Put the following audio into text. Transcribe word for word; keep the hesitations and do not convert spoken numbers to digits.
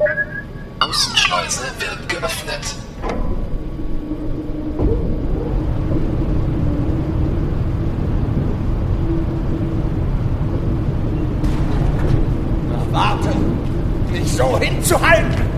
Außenschleuse wird geöffnet. Na, warte! Nicht so hinzuhalten!